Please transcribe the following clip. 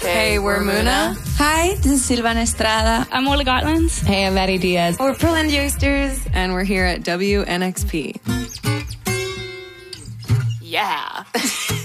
Hey, we're Muna. Hi, this is Silvana Estrada. I'm Ola Gotland. Hey, I'm Maddie Diaz. We're Pearland Youngsters, and we're here at WNXP. Yeah.